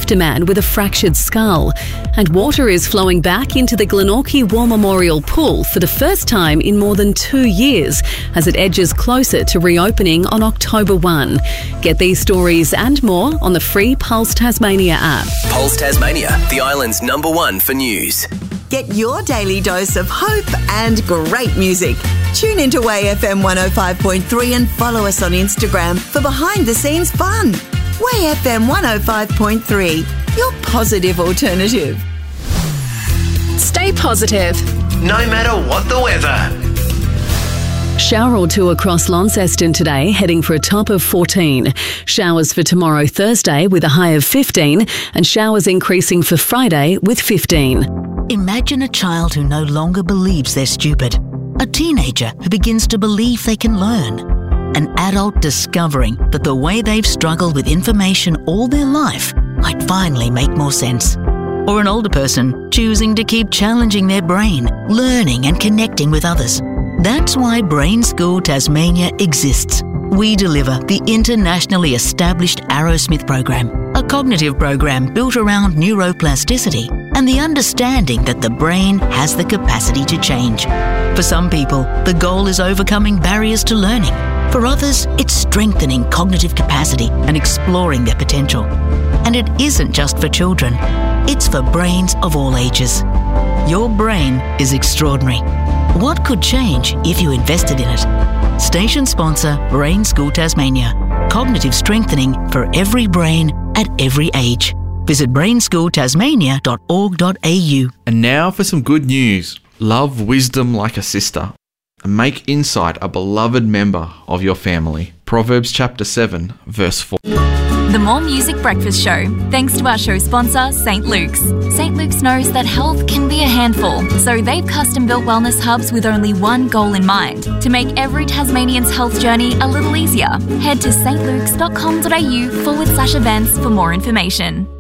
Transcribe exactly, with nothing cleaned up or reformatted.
left a man with a fractured skull. And water is flowing back into the Glenorchy War Memorial Pool for the first time in more than two years as it edges closer to reopening on October first. Get these stories and more on the free Pulse Tasmania app. Pulse Tasmania, the island's number one for news. Get your daily dose of hope and great music. Tune into Way F M one oh five point three and follow us on Instagram for behind-the-scenes fun. Way F M one oh five point three, your positive alternative. Stay positive, no matter what the weather. Shower or two across Launceston today, heading for a top of fourteen. Showers for tomorrow, Thursday, with a high of fifteen, and showers increasing for Friday with fifteen. Imagine a child who no longer believes they're stupid. A teenager who begins to believe they can learn. An adult discovering that the way they've struggled with information all their life might finally make more sense. Or an older person choosing to keep challenging their brain, learning and connecting with others. That's why Brain School Tasmania exists. We deliver the internationally established Arrowsmith program, a cognitive program built around neuroplasticity and the understanding that the brain has the capacity to change. For some people, the goal is overcoming barriers to learning. For others, it's strengthening cognitive capacity and exploring their potential. And it isn't just for children, it's for brains of all ages. Your brain is extraordinary. What could change if you invested in it? Station sponsor Brain School Tasmania. Cognitive strengthening for every brain at every age. Visit brain school tasmania dot org dot a u. And now for some good news. Love wisdom like a sister, and make insight a beloved member of your family. Proverbs chapter seven, verse four. The More Music Breakfast Show, thanks to our show sponsor, Saint Luke's. Saint Luke's knows that health can be a handful, so they've custom-built wellness hubs with only one goal in mind, to make every Tasmanian's health journey a little easier. Head to stlukes dot com dot a u forward slash events for more information.